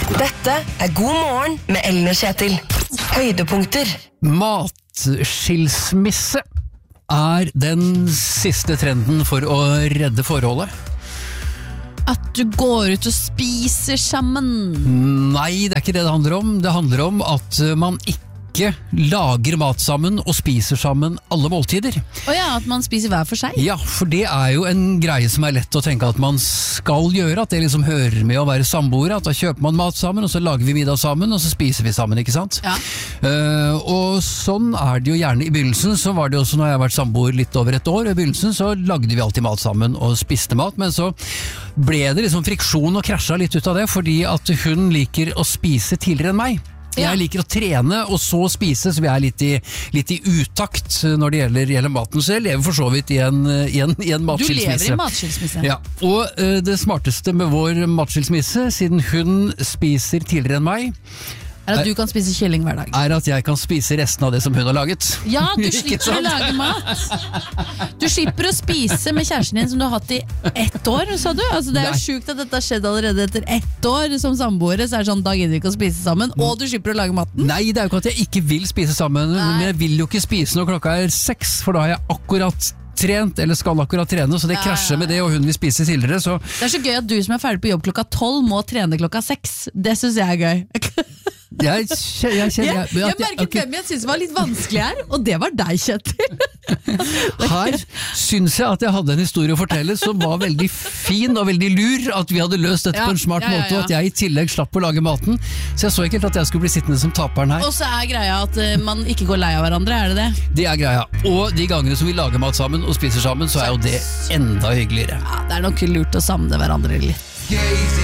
Dette God morgen med Ellen og Kjetil. Høydepunkter. Matskilsmisse den siste trenden for å redde forholdet. At du går ut og spiser sammen. Nei, det ikke det handler om. Det handler om at man ikke lager mat sammen og spiser sammen alle måltider. At man spiser hver for seg? Ja, for det jo en greie som lett å tenke at man skal gjøre, at det liksom hører med å være samboere, at da kjøper man mat sammen, og så lager vi middag sammen, og så spiser vi sammen, ikke sant? Ja. Og sånn det jo gjerne i begynnelsen, så var det også når jeg har vært samboer litt over et år, og i begynnelsen så lagde vi alltid mat sammen og spiste mat, men så ble det liksom friksjon og krasja litt ut av det, fordi at hun liker å spise tidligere enn meg. Jeg liker å trene og så spise, så vi litt i utakt når det gjelder maten. Så jeg lever for så vidt i en matskilsmisse. Du lever i matskilsmisse. Ja, og det smarteste med vår matskilsmisse, siden hun spiser tidligere enn meg, at du kan spise kylling hver dag. At jeg kan spise resten av det som hun har laget. Ja, du slipper å lage mat. Du slipper å spise med kjæresten din som du har hatt i 1 år, sa du? Altså, det jo sjukt at dette har skjedd allerede etter 1 år som samboere, så det sånn, da gidder vi ikke å spise sammen, og du slipper å lage maten. Nei, det jo ikke at jeg ikke vil spise sammen, men jeg vil jo ikke spise når klokka 6, for da har jeg akkurat trent, eller skal akkurat trene, så det krasjer med det, og hun vil spise tidligere, så... Det så gøy at du som ferdig på jobb klokka 12 må trene klokka 6. Det synes jeg gøy. Jeg merket hvem jeg synes var litt vanskelig her, og det var deg, Kjetil. Her synes jeg at jeg hadde en historie å fortelle som var veldig fin og veldig lur, at vi hadde løst dette på en smart måte, og at jeg i tillegg slapp å lage maten, så jeg så ikke helt at jeg skulle bli sittende som taperen her. Og så greia at man ikke går lei av hverandre, det det? Det greia, og de gangene som vi lager mat sammen og spiser sammen, så jo det enda hyggeligere. Ja, det nok lurt å savne hverandre litt.